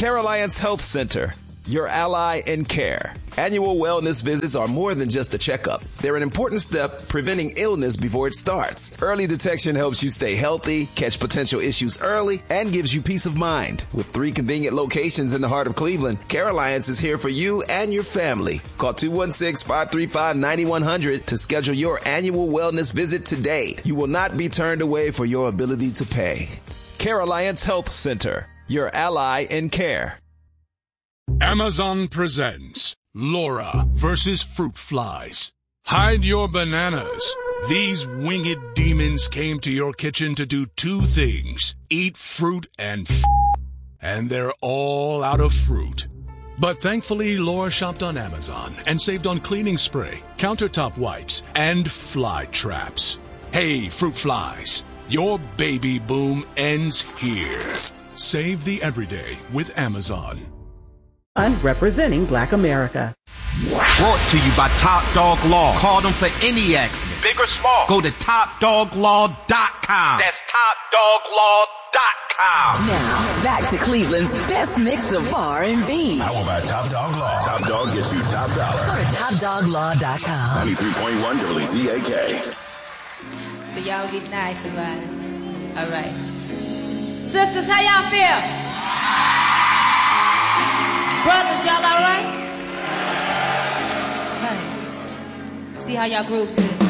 Care Alliance Health Center, your ally in care. Annual wellness visits are more than just a checkup. They're an important step preventing illness before it starts. Early detection helps you stay healthy, catch potential issues early, and gives you peace of mind. With 3 convenient locations in the heart of Cleveland, Care Alliance is here for you and your family. Call 216-535-9100 to schedule your annual wellness visit today. You will not be turned away for your ability to pay. Care Alliance Health Center, your ally in care. Amazon presents Laura versus Fruit Flies. Hide your bananas. These winged demons came to your kitchen to do 2 things: eat fruit and they're all out of fruit. But thankfully, Laura shopped on Amazon and saved on cleaning spray, countertop wipes, and fly traps. Hey, Fruit Flies, your baby boom ends here. Save the everyday with Amazon. Representing Black America. Brought to you by Top Dog Law. Call them for any accident, big or small. Go to TopDogLaw.com. That's TopDogLaw.com. Now, back to Cleveland's best mix of R&B. I will buy Top Dog Law. Top Dog gets you top dollar. Go to TopDogLaw.com. 93.1 WZAK. So y'all get nice about it. All right. Sisters, how y'all feel? Brothers, y'all all right? See how y'all groove to this.